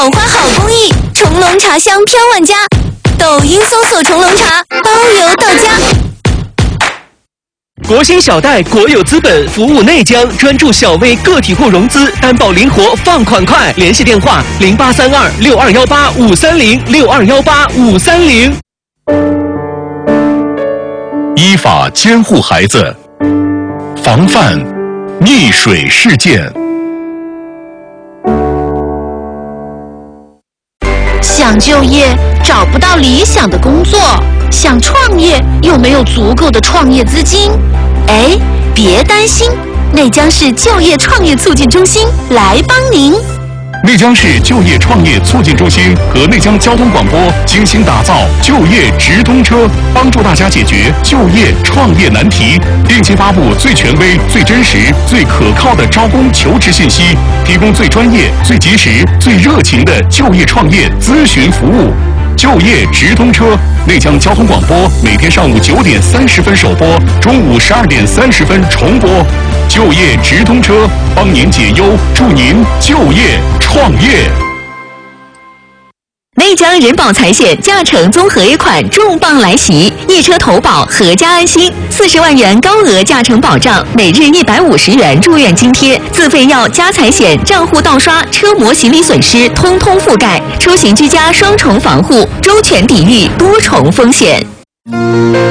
好花好公益，重龙茶香飘万家。抖音搜索重龙茶，包邮到家。 国新小贷国有资本服务内江，专注小微个体户融资，担保灵活，放款快。联系电话0832-6218-530，6218-530。 依法监护孩子，防范溺水事件。 想就业找不到理想的工作，想创业又没有足够的创业资金。哎，别担心，内江市就业创业促进中心来帮您。 内江市就业创业促进中心和内江交通广播精心打造就业直通车，帮助大家解决就业创业难题，定期发布最权威、最真实、最可靠的招工求职信息，提供最专业、最及时、最热情的就业创业咨询服务。就业直通车，内江交通广播每天上午9点30分首播，中午12点30分重播。就业直通车，帮您解忧，助您就业创业。 内江人保财险驾乘综合 A 款重磅来袭，一车投保，阖家安心，40万元高额驾乘保障，每日150元住院津贴，自费药加财险，账户盗刷、车模行李损失通通覆盖，出行居家双重防护，周全抵御多重风险。